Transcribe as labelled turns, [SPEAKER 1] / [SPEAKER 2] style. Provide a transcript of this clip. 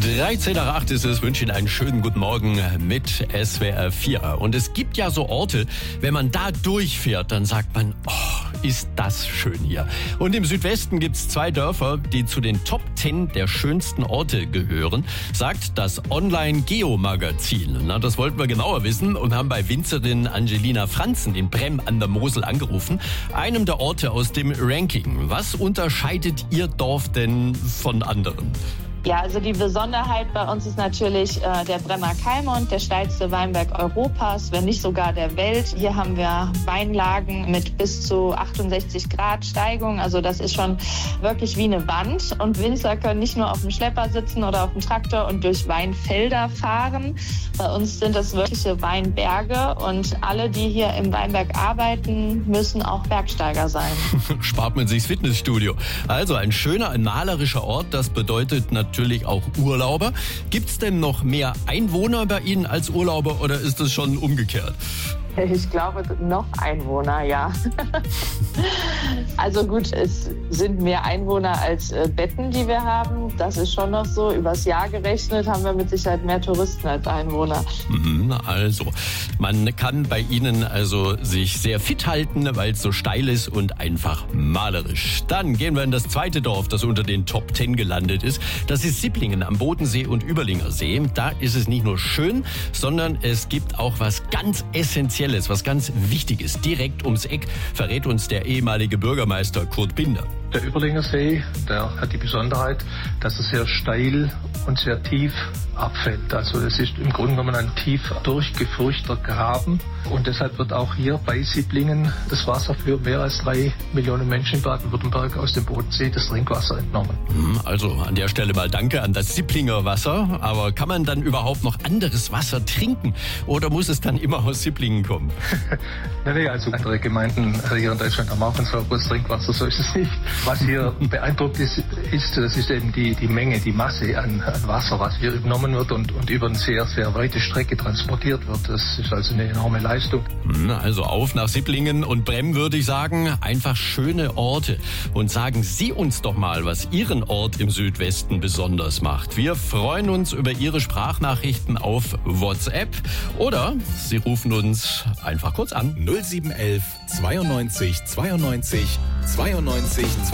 [SPEAKER 1] 13 nach 8 ist es. Wünsche Ihnen einen schönen guten Morgen mit SWR 4. Und es gibt ja so Orte, wenn man da durchfährt, dann sagt man, oh, ist das schön hier. Und im Südwesten gibt es 2 Dörfer, die zu den Top 10 der schönsten Orte gehören, sagt das Online-Geo-Magazin. Na, das wollten wir genauer wissen und haben bei Winzerin Angelina Franzen in Bremm an der Mosel angerufen, einem der Orte aus dem Ranking. Was unterscheidet Ihr Dorf denn von anderen?
[SPEAKER 2] Ja, also die Besonderheit bei uns ist natürlich der Bremmer Kalmont, der steilste Weinberg Europas, wenn nicht sogar der Welt. Hier haben wir Weinlagen mit bis zu 68 Grad Steigung. Also das ist schon wirklich wie eine Wand. Und Winzer können nicht nur auf dem Schlepper sitzen oder auf dem Traktor und durch Weinfelder fahren. Bei uns sind das wirkliche Weinberge und alle, die hier im Weinberg arbeiten, müssen auch Bergsteiger sein.
[SPEAKER 1] Spart man sich's Fitnessstudio. Also ein schöner, ein malerischer Ort, das bedeutet natürlich auch Urlauber. Gibt's denn noch mehr Einwohner bei Ihnen als Urlauber oder ist es schon umgekehrt?
[SPEAKER 2] Ich glaube, noch Einwohner, ja. Also gut, es sind mehr Einwohner als Betten, die wir haben. Das ist schon noch so. Übers Jahr gerechnet haben wir mit Sicherheit mehr Touristen als Einwohner.
[SPEAKER 1] Also, man kann bei Ihnen also sich sehr fit halten, weil es so steil ist und einfach malerisch. Dann gehen wir in das zweite Dorf, das unter den Top 10 gelandet ist. Das ist Sipplingen am Bodensee und Überlinger See. Da ist es nicht nur schön, sondern es gibt auch was ganz Essentielles, was ganz Wichtiges. Direkt ums Eck verrät uns der ehemalige Bürgermeister Kurt Binder.
[SPEAKER 3] Der Überlinger See, der hat die Besonderheit, dass er sehr steil und sehr tief abfällt. Also es ist im Grunde genommen ein tief durchgefurchter Graben und deshalb wird auch hier bei Sipplingen das Wasser für mehr als 3 Millionen Menschen in Baden-Württemberg aus dem Bodensee, das Trinkwasser, entnommen. Also an der Stelle mal Danke an das Sipplinger Wasser. Aber kann man dann überhaupt noch anderes Wasser trinken oder muss es dann immer aus Sipplingen kommen? Nee, also andere Gemeinden hier in Deutschland haben auch ein sauberes Trinkwasser, so ist es nicht. Was hier beeindruckt ist, das ist eben die Menge, die Masse an Wasser, was hier übernommen wird und über eine sehr, sehr weite Strecke transportiert wird. Das ist also eine enorme Leistung.
[SPEAKER 1] Also auf nach Sipplingen und Bremm würde ich sagen, einfach schöne Orte. Und sagen Sie uns doch mal, was Ihren Ort im Südwesten besonders macht. Wir freuen uns über Ihre Sprachnachrichten auf WhatsApp oder Sie rufen uns einfach kurz an.
[SPEAKER 4] 0711 92 92 92